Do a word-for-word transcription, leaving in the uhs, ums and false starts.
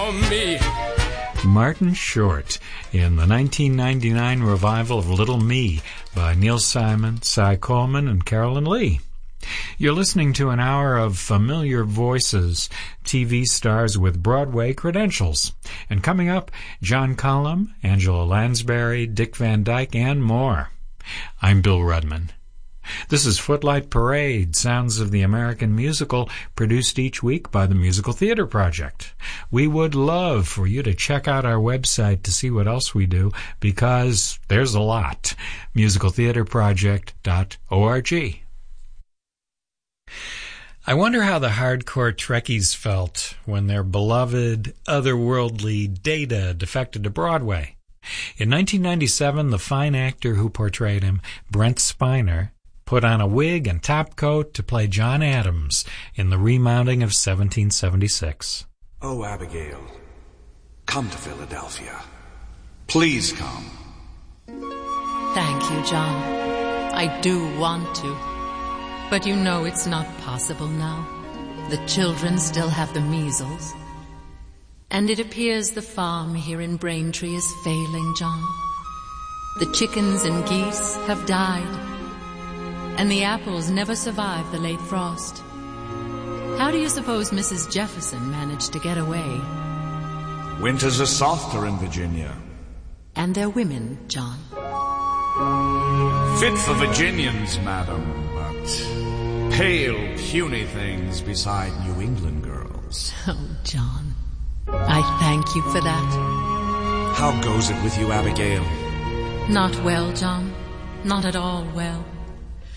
for me. Martin Short in the nineteen ninety-nine revival of Little Me by Neil Simon, Cy Coleman, and Carolyn Lee. You're listening to an hour of familiar voices, T V stars with Broadway credentials. And coming up, John Cullum, Angela Lansbury, Dick Van Dyke, and more. I'm Bill Rudman. This is Footlight Parade, sounds of the American musical, produced each week by the Musical Theater Project. We would love for you to check out our website to see what else we do, because there's a lot. musical theater project dot org. I wonder how the hardcore Trekkies felt when their beloved, otherworldly Data defected to Broadway. In nineteen ninety-seven, the fine actor who portrayed him, Brent Spiner, put on a wig and topcoat to play John Adams in the remounting of seventeen seventy-six. Oh, Abigail, come to Philadelphia. Please come. Thank you, John. I do want to. But you know it's not possible now. The children still have the measles. And it appears the farm here in Braintree is failing, John. The chickens and geese have died. And the apples never survived the late frost. How do you suppose Missus Jefferson managed to get away? Winters are softer in Virginia. And they're women, John. Fit for Virginians, madam, but pale, puny things beside New England girls. Oh, John, I thank you for that. How goes it with you, Abigail? Not well, John. Not at all well.